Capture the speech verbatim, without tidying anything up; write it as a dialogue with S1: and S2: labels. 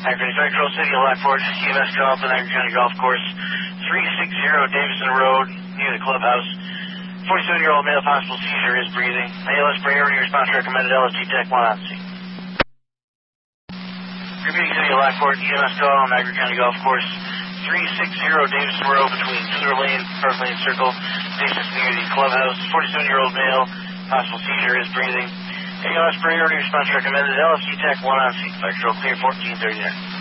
S1: Akron Central City of Lockport, E M S call up in Akron County Golf Course, three sixty Davison Road, near the clubhouse. forty-seven-year-old male, possible seizure, is breathing. A L S priority response recommended, L S G Tech one on scene. Repeating City of Lockport, E M S call on Akron County Golf Course, three sixty Davison Road between Tudor Lane, Park Lane Circle, Davis near the clubhouse. forty-seven-year-old male, possible seizure, is breathing. A L S priority response recommended, L S G Tech one on scene. Fire control clear, fourteen thirty-nine.